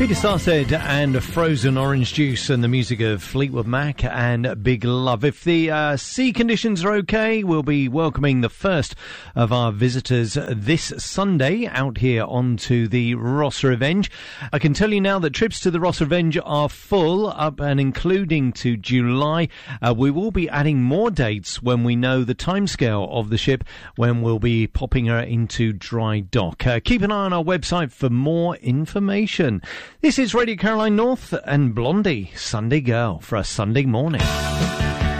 Peter Sarsted and Frozen Orange Juice and the music of Fleetwood Mac and Big Love. If the sea conditions are okay, we'll be welcoming the first of our visitors this Sunday out here onto the Ross Revenge. I can tell you now that trips to the Ross Revenge are full up and including to July. We will be adding more dates when we know the timescale of the ship when we'll be popping her into dry dock. Keep an eye on our website for more information. This is Radio Caroline North and Blondie, Sunday Girl, for a Sunday morning.